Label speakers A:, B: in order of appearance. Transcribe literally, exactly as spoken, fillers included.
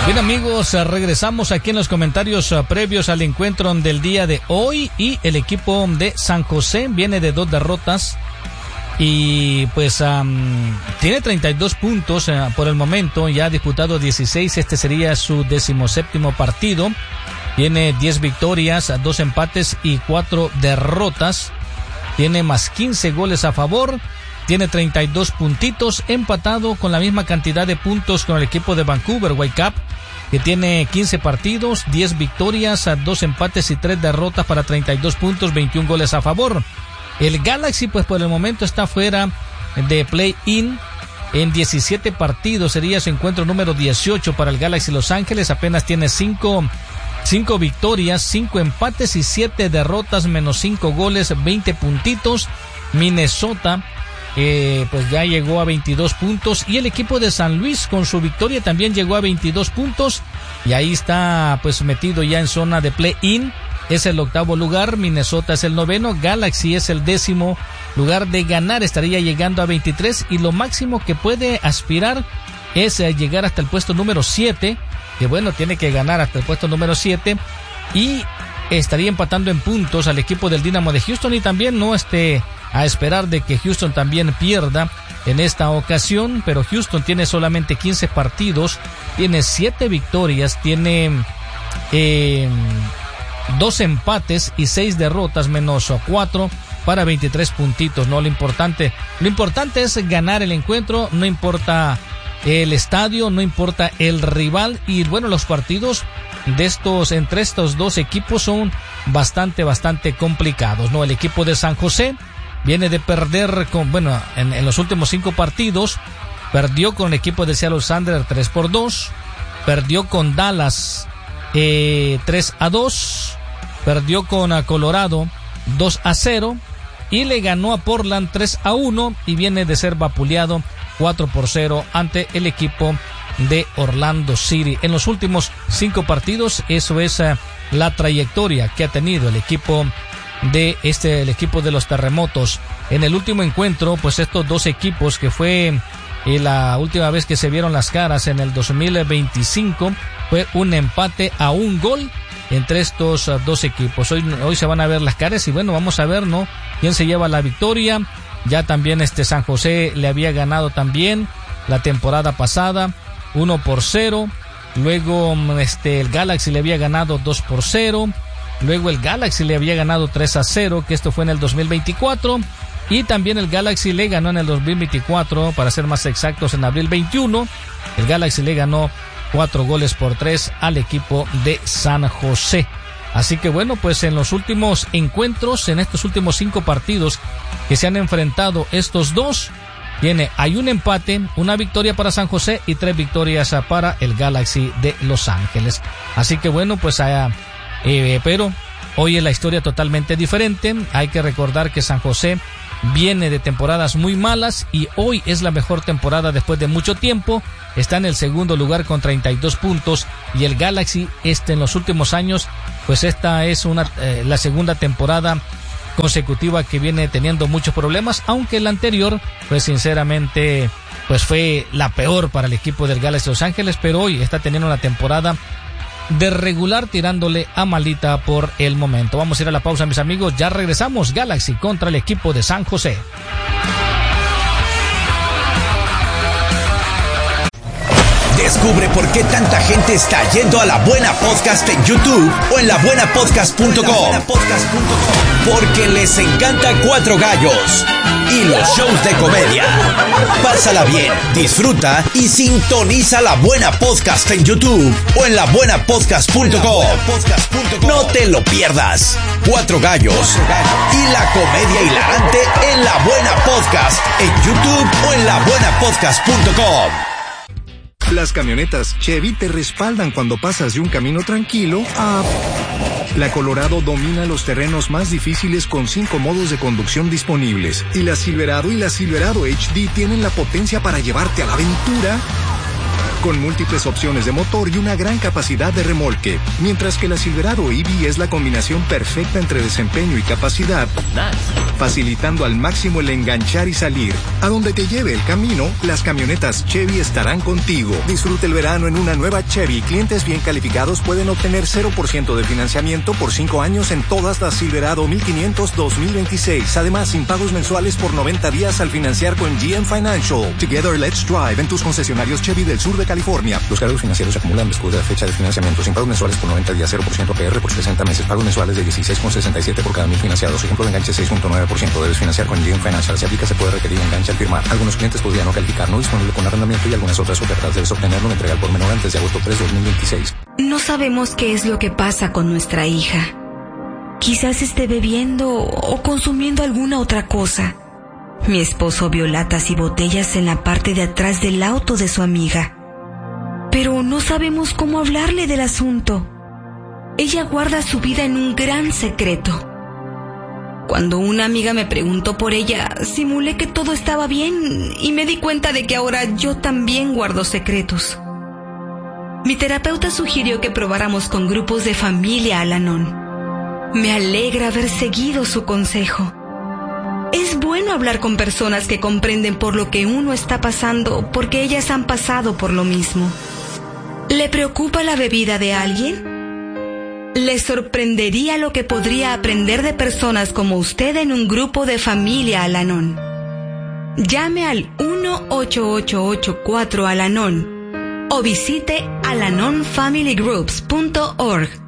A: Bien amigos, regresamos aquí en los comentarios previos al encuentro del día de hoy y el equipo de San José viene de dos derrotas y pues um, tiene treinta y dos puntos uh, por el momento, ya ha disputado dieciséis, este sería su decimoséptimo partido, tiene diez victorias, dos empates y cuatro derrotas, tiene más quince goles a favor. Tiene treinta y dos puntitos, empatado con la misma cantidad de puntos con el equipo de Vancouver Whitecaps, que tiene quince partidos, diez victorias, dos empates y tres derrotas para treinta y dos puntos, veintiún goles a favor. El Galaxy, pues por el momento está fuera de play-in. En diecisiete partidos sería su encuentro número dieciocho para el Galaxy Los Ángeles. Apenas tiene cinco, cinco victorias, cinco empates y siete derrotas, menos cinco goles, veinte puntitos. Minnesota Eh, pues ya llegó a veintidós puntos y el equipo de San Luis con su victoria también llegó a veintidós puntos y ahí está pues metido ya en zona de play-in, es el octavo lugar, Minnesota es el noveno, Galaxy es el décimo lugar de ganar, estaría llegando a veintitrés y lo máximo que puede aspirar es eh, llegar hasta el puesto número siete, que bueno, tiene que ganar hasta el puesto número siete y estaría empatando en puntos al equipo del Dynamo de Houston y también no este a esperar de que Houston también pierda en esta ocasión, pero Houston tiene solamente quince partidos, tiene siete victorias, tiene eh, dos empates y seis derrotas, menos cuatro para veintitrés puntitos, ¿no? Lo importante, lo importante es ganar el encuentro, no importa el estadio, no importa el rival y bueno, los partidos de estos, entre estos dos equipos son bastante, bastante complicados, ¿no? El equipo de San José viene de perder con, bueno, en, en los últimos cinco partidos, perdió con el equipo de Seattle Sounders tres por dos, perdió con Dallas eh, tres a dos, perdió con uh, Colorado dos a cero y le ganó a Portland tres a uno y viene de ser vapuleado cuatro por cero ante el equipo de Orlando City. En los últimos cinco partidos, eso es uh, la trayectoria que ha tenido el equipo de este, el equipo de los Terremotos. En el último encuentro, pues estos dos equipos que fue eh, la última vez que se vieron las caras en el dos mil veinticinco, fue un empate a un gol entre estos uh, dos equipos. Hoy, hoy se van a ver las caras y bueno, vamos a ver, ¿no? Quién se lleva la victoria. Ya también este San José le había ganado también la temporada pasada uno por cero. Luego este el Galaxy le había ganado dos por cero. Luego el Galaxy le había ganado tres a cero, que esto fue en el dos mil veinticuatro. Y también el Galaxy le ganó en el dos mil veinticuatro, para ser más exactos, en abril veintiuno. El Galaxy le ganó cuatro goles por tres al equipo de San José. Así que bueno, pues en los últimos encuentros, en estos últimos cinco partidos que se han enfrentado estos dos, tiene, hay un empate, una victoria para San José y tres victorias para el Galaxy de Los Ángeles. Así que bueno, pues allá... Eh, pero hoy es la historia totalmente diferente. Hay que recordar que San José viene de temporadas muy malas y hoy es la mejor temporada después de mucho tiempo. Está en el segundo lugar con treinta y dos puntos y el Galaxy este en los últimos años, pues esta es una eh, la segunda temporada consecutiva que viene teniendo muchos problemas, aunque la anterior pues sinceramente pues fue la peor para el equipo del Galaxy Los Ángeles, pero hoy está teniendo una temporada de regular tirándole a malita por el momento. Vamos a ir a la pausa, mis amigos, ya regresamos. Galaxy contra el equipo de San José.
B: Descubre por qué tanta gente está yendo a La Buena Podcast en YouTube o en la buena podcast punto com. Porque les encanta Cuatro Gallos y los shows de comedia. Pásala bien, disfruta y sintoniza La Buena Podcast en YouTube o en la buena podcast punto com. No te lo pierdas. Cuatro Gallos y la comedia hilarante en La Buena Podcast en YouTube o en la buena podcast punto com.
C: Las camionetas Chevy te respaldan cuando pasas de un camino tranquilo a... La Colorado domina los terrenos más difíciles con cinco modos de conducción disponibles. Y la Silverado y la Silverado H D tienen la potencia para llevarte a la aventura con múltiples opciones de motor y una gran capacidad de remolque, mientras que la Silverado E V es la combinación perfecta entre desempeño y capacidad, facilitando al máximo el enganchar y salir. A donde te lleve el camino, las camionetas Chevy estarán contigo. Disfruta el verano en una nueva Chevy. Clientes bien calificados pueden obtener cero por ciento de financiamiento por cinco años en todas las Silverado mil quinientos dos mil veintiséis. Además, sin pagos mensuales por noventa días al financiar con G M Financial. Together, let's drive en tus concesionarios Chevy del sur de California. Los cargos financieros se acumulan después de la fecha de financiamiento. Sin pagos mensuales por noventa días, cero por ciento A P R por sesenta meses. Pagos mensuales de dieciséis con sesenta y siete por cada mil financiados. Ejemplo de enganche seis punto nueve por ciento. Debes financiar con G M Financial. Si aplica, se puede requerir enganche al firmar. Algunos clientes podrían no calificar. No disponible con arrendamiento y algunas otras ofertas. Debes obtenerlo en entrega al por menor antes de agosto tres de dos mil veintiséis.
D: No sabemos qué es lo que pasa con nuestra hija. Quizás esté bebiendo o consumiendo alguna otra cosa. Mi esposo vio latas y botellas en la parte de atrás del auto de su amiga. Pero no sabemos cómo hablarle del asunto. Ella guarda su vida en un gran secreto. Cuando una amiga me preguntó por ella, simulé que todo estaba bien y me di cuenta de que ahora yo también guardo secretos. Mi terapeuta sugirió que probáramos con grupos de familia Al-Anon. Me alegra haber seguido su consejo. Es bueno hablar con personas que comprenden por lo que uno está pasando, porque ellas han pasado por lo mismo. ¿Le preocupa la bebida de alguien? ¿Le sorprendería lo que podría aprender de personas como usted en un grupo de familia Al-Anon? Llame al uno ocho ocho ocho cuatro Al-Anon o visite alanonfamilygroups punto org.